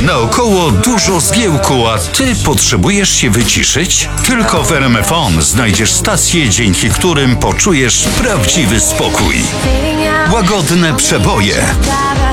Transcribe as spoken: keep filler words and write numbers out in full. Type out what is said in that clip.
Naokoło dużo zgiełku, a ty potrzebujesz się wyciszyć? Tylko w R M F O N znajdziesz stacje, dzięki którym poczujesz prawdziwy spokój. Łagodne przeboje,